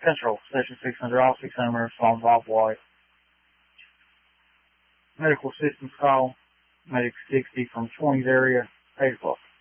Central, Station 600, all 600 members call Bob White. Medical assistance call, Medic 60 from 20's area, 8 o'clock.